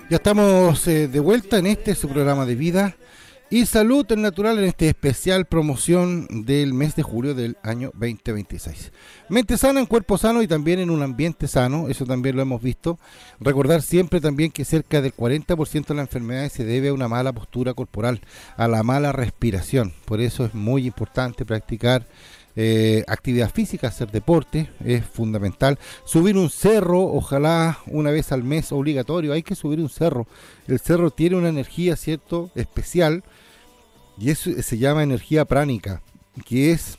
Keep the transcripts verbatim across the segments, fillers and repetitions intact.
Ya estamos eh, de vuelta en este su programa de vida y salud en natural en este especial promoción del mes de julio del año veinte veintiséis. Mente sana en cuerpo sano y también en un ambiente sano, eso también lo hemos visto. Recordar siempre también que cerca del cuarenta por ciento de las enfermedades se debe a una mala postura corporal, a la mala respiración. Por eso es muy importante practicar Eh, actividad física, hacer deporte es fundamental. Subir un cerro, ojalá una vez al mes, obligatorio. Hay que subir un cerro. El cerro tiene una energía, cierto, especial, y eso se llama energía pránica, que es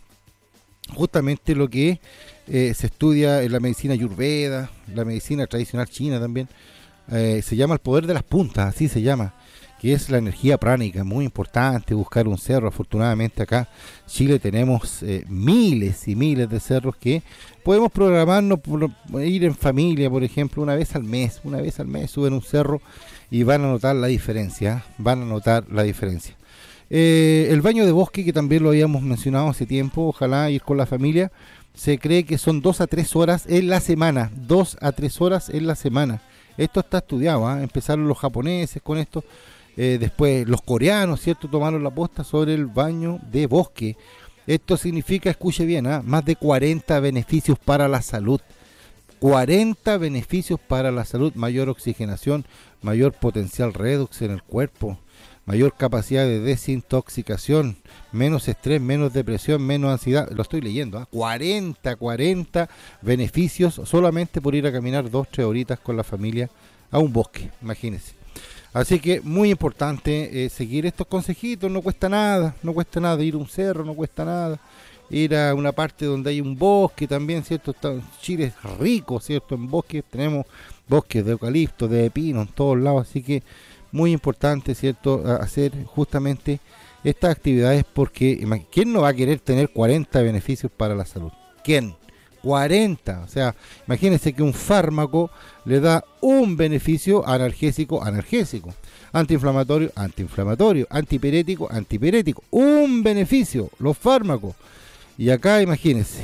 justamente lo que eh, se estudia en la medicina ayurveda, la medicina tradicional china también. Eh, se llama el poder de las puntas, así se llama, que es la energía pránica. Muy importante buscar un cerro. Afortunadamente acá en Chile tenemos eh, miles y miles de cerros que podemos programarnos por ir en familia, por ejemplo, una vez al mes, una vez al mes suben un cerro y van a notar la diferencia, van a notar la diferencia. Eh, el baño de bosque, que también lo habíamos mencionado hace tiempo, ojalá ir con la familia. Se cree que son dos a tres horas en la semana, dos a tres horas en la semana. Esto está estudiado, ¿eh? Empezaron los japoneses con esto. Eh, después los coreanos, ¿cierto?, tomaron la posta sobre el baño de bosque. Esto significa, escuche bien, ¿eh? más de cuarenta beneficios para la salud. cuarenta beneficios para la salud. Mayor oxigenación, mayor potencial redox en el cuerpo, mayor capacidad de desintoxicación, menos estrés, menos depresión, menos ansiedad. Lo estoy leyendo, ¿eh? cuarenta, cuarenta beneficios solamente por ir a caminar dos, tres horitas con la familia a un bosque, imagínense. Así que muy importante eh, seguir estos consejitos. No cuesta nada, no cuesta nada ir a un cerro, no cuesta nada ir a una parte donde hay un bosque también, ¿cierto? Está, Chile es rico, ¿cierto? En bosques tenemos bosques de eucalipto, de pino en todos lados, así que muy importante, ¿cierto?, hacer justamente estas actividades, porque ¿quién no va a querer tener cuarenta beneficios para la salud? ¿Quién? cuarenta, o sea, imagínense que un fármaco le da un beneficio analgésico, analgésico, antiinflamatorio, antiinflamatorio, antipirético, antipirético, un beneficio, los fármacos. Y acá imagínense,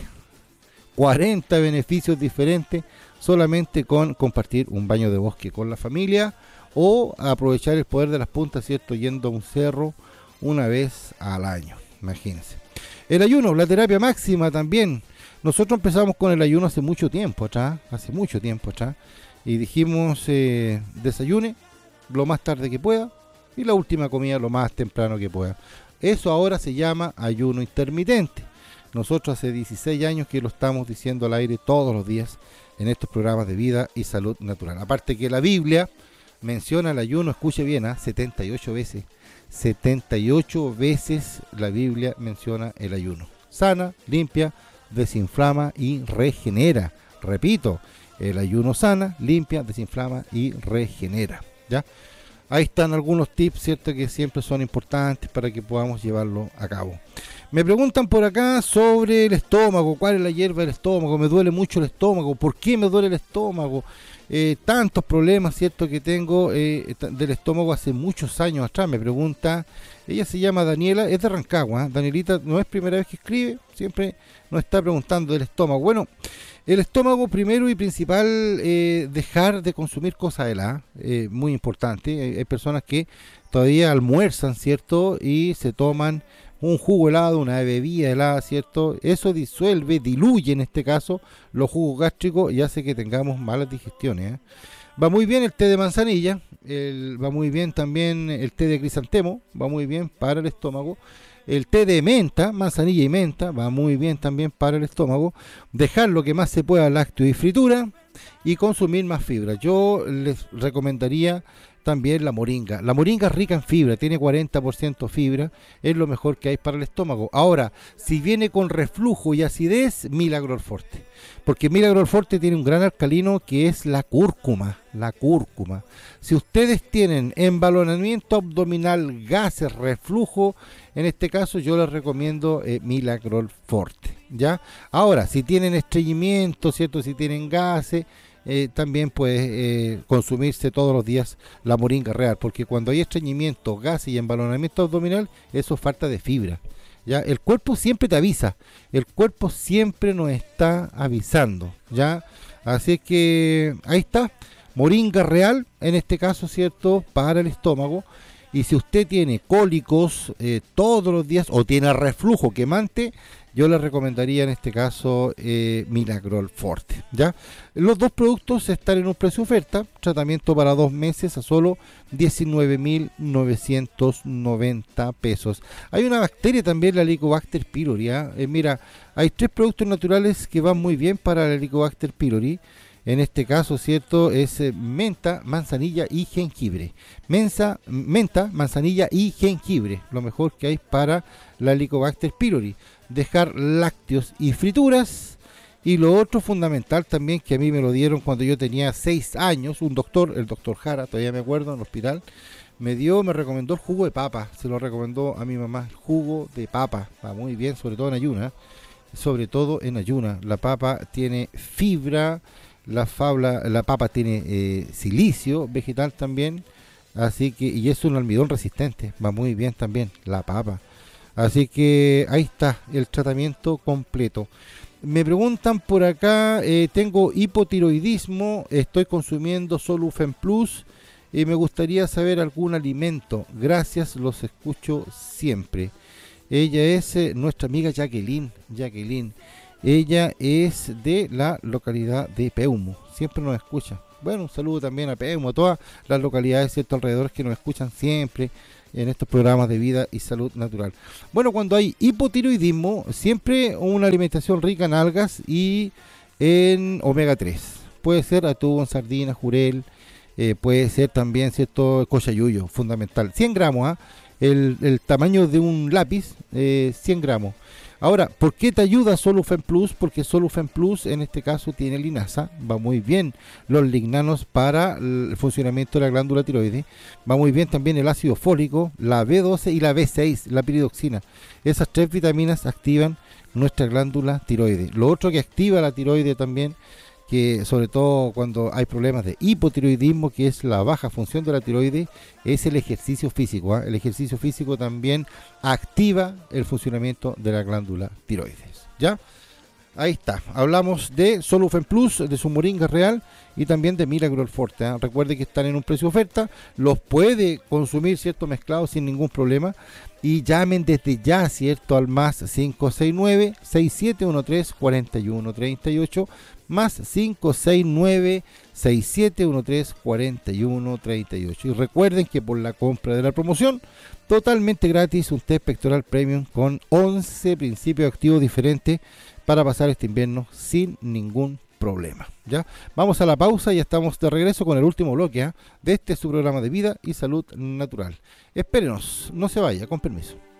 cuarenta beneficios diferentes solamente con compartir un baño de bosque con la familia o aprovechar el poder de las puntas, ¿cierto?, yendo a un cerro una vez al año, imagínense. El ayuno, la terapia máxima también. Nosotros empezamos con el ayuno hace mucho tiempo atrás, hace mucho tiempo atrás, y dijimos eh, desayune lo más tarde que pueda y la última comida lo más temprano que pueda. Eso ahora se llama ayuno intermitente. Nosotros hace dieciséis años que lo estamos diciendo al aire todos los días en estos programas de vida y salud natural. Aparte que la Biblia menciona el ayuno, escuche bien, ¿eh? setenta y ocho veces. setenta y ocho veces la Biblia menciona el ayuno. Sana, limpia, desinflama y regenera. Repito, el ayuno sana, limpia, desinflama y regenera. ¿Ya? Ahí están algunos tips, ¿cierto?, que siempre son importantes para que podamos llevarlo a cabo. Me preguntan por acá sobre el estómago, cuál es la hierba del estómago, me duele mucho el estómago, ¿por qué me duele el estómago? Eh, tantos problemas, ¿cierto?, que tengo eh, del estómago hace muchos años atrás. Me pregunta, ella se llama Daniela, es de Rancagua, ¿eh? Danielita no es primera vez que escribe, siempre nos está preguntando del estómago. Bueno, el estómago, primero y principal, eh, dejar de consumir cosas heladas, eh, muy importante. Hay, hay personas que todavía almuerzan, ¿cierto?, y se toman un jugo helado, una bebida helada, ¿cierto? Eso disuelve, diluye en este caso los jugos gástricos y hace que tengamos malas digestiones, ¿eh? Va muy bien el té de manzanilla, el, va muy bien también el té de crisantemo, va muy bien para el estómago. El té de menta, manzanilla y menta, va muy bien también para el estómago. Dejar lo que más se pueda lácteo y fritura y consumir más fibra. Yo les recomendaría también la moringa. La moringa es rica en fibra, tiene cuarenta por ciento fibra, es lo mejor que hay para el estómago. Ahora, si viene con reflujo y acidez, Milagrol Forte. Porque Milagrol Forte tiene un gran alcalino que es la cúrcuma. La cúrcuma. Si ustedes tienen embalonamiento abdominal, gases, reflujo, en este caso yo les recomiendo eh, Milagrol Forte. ¿Ya? Ahora, si tienen estreñimiento, ¿cierto?, si tienen gases, Eh, también puede eh, consumirse todos los días la moringa real, porque cuando hay estreñimiento, gas y embalonamiento abdominal, eso es falta de fibra. ¿Ya? El cuerpo siempre te avisa, el cuerpo siempre nos está avisando, ¿ya? Así que ahí está, moringa real, en este caso, ¿cierto?, para el estómago. Y si usted tiene cólicos eh, todos los días o tiene reflujo quemante, yo le recomendaría en este caso eh, Milagrol Forte, ¿ya? Los dos productos están en un precio oferta, tratamiento para dos meses a solo diecinueve mil novecientos noventa pesos. Hay una bacteria también, la Helicobacter pylori, ¿eh? Eh, mira, hay tres productos naturales que van muy bien para la Helicobacter pylori. En este caso, ¿cierto?, es eh, menta, manzanilla y jengibre. Mensa, menta, manzanilla y jengibre, lo mejor que hay para la Helicobacter pylori. Dejar lácteos y frituras. Y lo otro fundamental también, que a mí me lo dieron cuando yo tenía seis años, un doctor, el doctor Jara, todavía me acuerdo, en el hospital, me dio, me recomendó el jugo de papa. Se lo recomendó a mi mamá, el jugo de papa. Va muy bien, sobre todo en ayuna. Sobre todo en ayuna. La papa tiene fibra. La, fabla, la papa tiene eh, silicio vegetal también, así que, y es un almidón resistente, va muy bien también la papa. Así que ahí está el tratamiento completo. Me preguntan por acá, eh, tengo hipotiroidismo, estoy consumiendo Solufen Plus y me gustaría saber algún alimento. Gracias, los escucho siempre. Ella es eh, nuestra amiga Jacqueline, Jacqueline. Ella es de la localidad de Peumo, siempre nos escucha. Bueno, un saludo también a Peumo, a todas las localidades, ¿cierto?, alrededor, que nos escuchan siempre en estos programas de vida y salud natural. Bueno, cuando hay hipotiroidismo, siempre una alimentación rica en algas y en omega tres. Puede ser atún, sardina, jurel, eh, puede ser también, ¿cierto?, cochayuyo, fundamental. cien gramos, ¿eh? el, el tamaño de un lápiz, eh, cien gramos. Ahora, ¿por qué te ayuda Solufen Plus? Porque Solufen Plus en este caso tiene linaza, va muy bien los lignanos para el funcionamiento de la glándula tiroides, va muy bien también el ácido fólico, la B doce y la B seis, la piridoxina. Esas tres vitaminas activan nuestra glándula tiroides. Lo otro que activa la tiroides también, que sobre todo cuando hay problemas de hipotiroidismo, que es la baja función de la tiroides, es el ejercicio físico, ¿eh? El ejercicio físico también activa el funcionamiento de la glándula tiroides, ¿ya? Ahí está, hablamos de Solufen Plus, de su moringa real y también de Milagrol Forte, ¿eh? Recuerde que están en un precio oferta, los puede consumir, ¿cierto?, mezclados sin ningún problema. Y llamen desde ya, ¿cierto?, al más cinco seis nueve, seis siete uno tres, cuatro uno tres ocho, más cinco seis nueve, seis siete uno tres, cuatro uno tres ocho. Y recuerden que por la compra de la promoción, totalmente gratis, un test pectoral premium con once principios activos diferentes para pasar este invierno sin ningún problema, ¿ya? Vamos a la pausa y ya estamos de regreso con el último bloque, ¿eh?, de este su programa de vida y salud natural. Espérenos, no se vaya, con permiso.